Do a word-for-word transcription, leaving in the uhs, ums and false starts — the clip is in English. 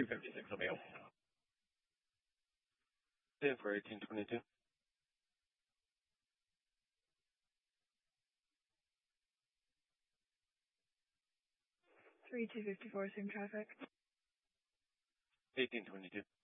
two fifty-six will be open. Stand for eighteen twenty-two. three two fifty-four, same traffic. eighteen twenty-two.